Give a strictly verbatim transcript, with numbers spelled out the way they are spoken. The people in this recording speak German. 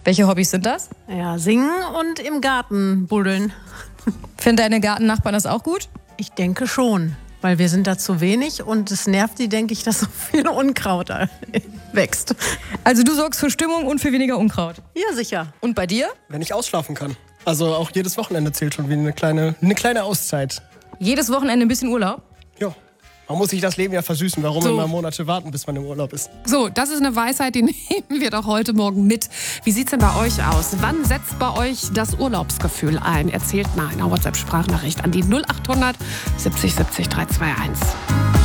Welche Hobbys sind das? Ja, singen und im Garten buddeln. Finden deine Gartennachbarn das auch gut? Ich denke schon, weil wir sind da zu wenig und es nervt die, denke ich, dass so viel Unkraut da wächst. Also du sorgst für Stimmung und für weniger Unkraut? Ja, sicher. Und bei dir? Wenn ich ausschlafen kann. Also auch jedes Wochenende zählt schon wie eine kleine, eine kleine Auszeit. Jedes Wochenende ein bisschen Urlaub? Ja. Man muss sich das Leben ja versüßen. Warum So. immer Monate warten, bis man im Urlaub ist? So, das ist eine Weisheit, die nehmen wir doch heute Morgen mit. Wie sieht's denn bei euch aus? Wann setzt bei euch das Urlaubsgefühl ein? Erzählt mal in einer WhatsApp-Sprachnachricht an die null acht hundert siebzig siebzig drei zwei eins.